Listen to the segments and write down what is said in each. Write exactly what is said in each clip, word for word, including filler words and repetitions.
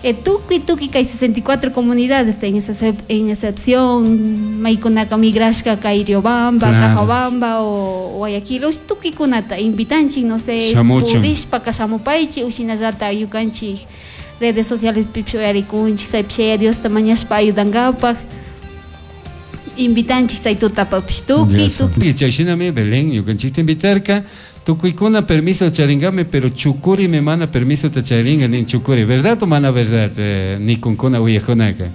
Eh, tuki tuki que hay sesenta y cuatro comunidades en, esa, en excepción Maikunaka Migrashka, Riobamba, claro. Cajabamba o Guayaquil, los tuki kunata invitanchi, no sé, Budishpa, Casamupaichi, Ushinazata, Yukanchi, redes sociales, Pipshuarikunchi, Saipshea, Dios Tamañaspa, Ayudangapa, invitanchi, Saitutapa, Tuki, Tuki. Chayiname, Belén, Yukanchi, te invitarka. Tukuikuna permiso charingame, pero chukuri me mana permiso te charinga ni chukuri. ¿Verdad o mana verdad? Eh, ni con kuna uyajonaka.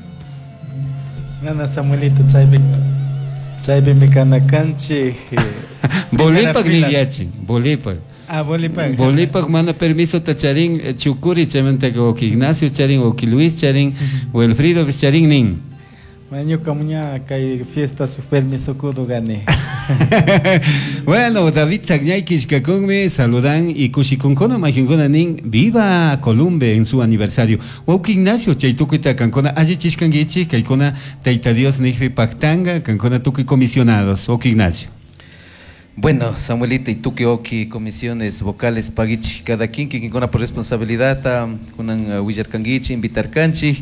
Nana Samuelito, chaybe. Chaybe me canacanchi. Bolipak ni yachi. Bolipak. Ah, Bolipak. Bolipak mana permiso te charing chukuri chamente o que Ignacio charing o que Luis charing o Elfrido charing nin. Maño camuña que fiestas permiso kudo gané. Bueno, David Sagnay Kishkakonme, saludan y Kushikunkona Majinkona Nin, viva Colombia en su aniversario. Wauki Ignacio, Chaitukuita Cancona, Aji Chishkangichi, Kaikona, Taita Dios Nihri Pactanga, Cancona Tuki comisionados. Wauki Ignacio. Bueno, Samuelito y Tuki Oki, comisiones vocales, Pagichi, cada quien que con por responsabilidad, con Willar Kangichi, invitar Kanchi.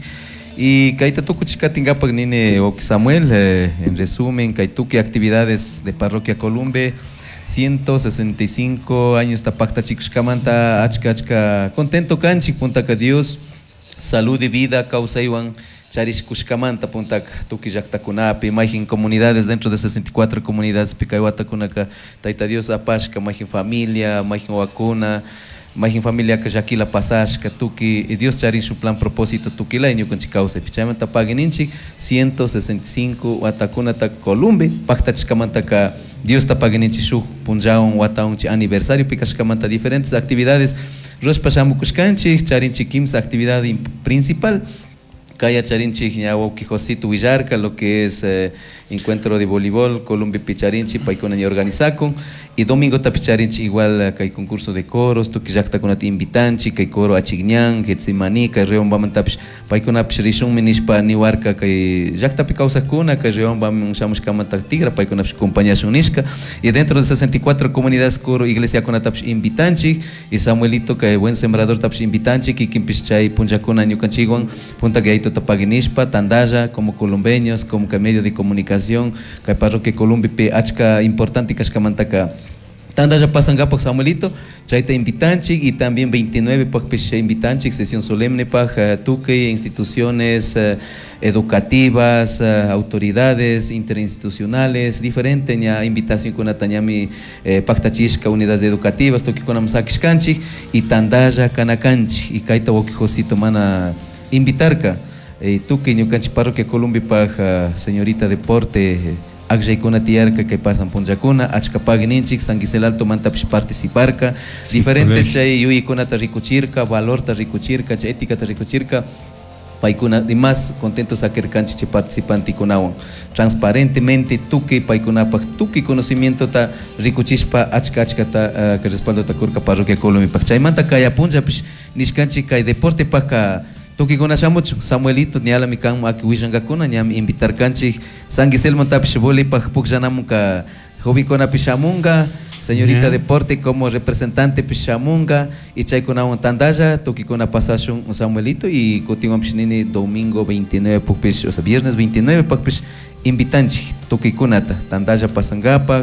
Y Kaitatuku Chikatingapa Nine o Samuel, eh, en resumen, Kaituki actividades de Parroquia Columbe, ciento sesenta y cinco años Tapacta Chixcamanta, Achka Achka, contento Canchi, Puntaca Dios, salud y vida, causa Iwan, Charish Kushkamanta, Puntac, Tuki Jactacunapi, Majin comunidades dentro de sesenta y cuatro comunidades, Picayuata Kunaka, Taita Dios Apashka, Majin familia, Majin Wakuna. Majin familia que aquí la pasaje que tuki y Dios chari su plan propósito tuki la inyo con chicausa pichamanta pagininchi ciento sesenta y cinco watakuna ta Columbe pacta chicamanta ka Dios ta pagininchi su punjaun wataunchi aniversario picachicamanta diferentes actividades rosh pasamu kushkanchi charinchi kimsa actividad principal Kaya Charinchi, Ñahuauqui Josito Villarca, lo que es eh, encuentro de voleibol, Colombia Picharinchi, Paikona y organizaco, y domingo Tapicharinchi igual que hay concurso de coros, tu que ya está con la invitanchi, que hay coro Achignan, Getsimani, que reon vamos tapish, Paikona Pishishun Minispa Niwarca, que ya está picausa cuna, que reon vamos usamos camata tigra, Paikona compañía Sunishka, y dentro de sesenta y cuatro comunidades coro, iglesia con tapish invitanchi, y Samuelito, que buen sembrador tapish invitanchi, que Kimpischay, Punjacuna, Ñucanchiguan, Punta que hay Tapaginishpa, Tandaya, como colombeños, como que medio de comunicación, que parroquia Colombia, pe achka importante que achkamantaka. Tandaya Pasangapak Samuelito, Chaita invitanchi y también veintinueve pues invitanchi, sesión solemne para tuque, instituciones uh, educativas, uh, autoridades interinstitucionales, diferente ya invitación con Atanyami eh, Pactachishka, unidades educativas, toque con Amsakishkanchi y Tandaya Kanakanchi y Kaita Wokijosito mana invitarka. Eh, tú que Ñucanchi Parroquia Colombia para señorita deporte Agjay kuna tiarca que pasan Punjacuna, Achcapagininchik, San Gisel Alto Mantapish participarca, sí, diferentes chay yui kuna tarikuchirka, valor tarikuchirka, ética tarikuchirka, paikuna y más contentos a que canchiche participante kunawan. Transparentemente tú que paikuna pa tú que conocimiento ta rikuchispa achka achka ta uh, que respaldo ta kurka Parroquia Colombia pa chay manta kaya punjapish nishkanchi kay deporte pa Tuki kuna mucho Samuelito ni ala mi kan aki wishanga kuna nyam invitar kanchi San Gisel Montapish boli pa pukjanamuka hobi kuna pishamunga señorita yeah. Deporte como representante pishamunga y chay kuna un tandaya tuki kuna pasashun un Samuelito y continuam pishnini domingo veintinueve pukpish o sea viernes veintinueve pukpish invitanchi tuki kunata tandaya pasangapa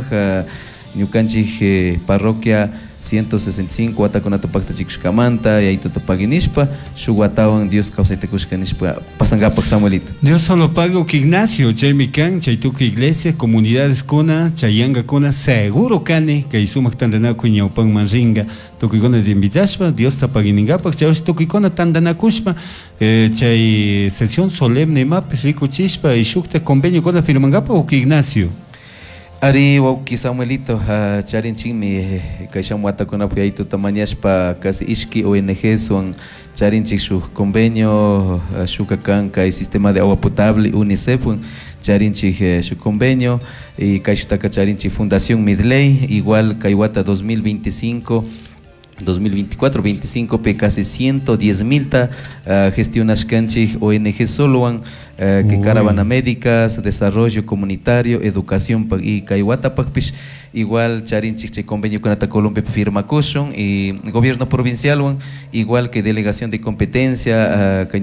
ñukanchi uh, parroquia ciento sesenta y cinco Watakunata Pacta Chikushkamanta y ahí tu paginishpa Shuwatawan Dios causaite kushkanishpa Pasangapak Samuelito. Dios solo pago que Ignacio, Chaymikan, Chaytuka Iglesia, comunidades kuna, Chayanga kuna, seguro kane, que isumak tandana kuñaupan manringa, Tukikona de invitashpa, Dios tapaginingapak, Chayash Tukikona tandana kushpa, Chay sesión solemne map, rico chispa y shukta convenio con la firmangapa o que Ignacio. Ari wauki Samuelito uh, charinching mi kaisham wata kuna puyaito tamanyashpa casi ishki O N G son charinching su convenio uh, shukakan kai sistema de agua potable UNICEF charinching su convenio y kaishutaka charinching Fundación Midley igual kaiwata dos mil veinticinco dos mil veinticuatro veinticinco pe casi ciento diez mil ta uh, gestionas canchi O N G soloan uh, que caravana médicas, desarrollo comunitario, educación y kaiwata pakpish igual charinchi convenio con Ata Colombia firma Cushon y gobierno provincial igual que delegación de competencia uh,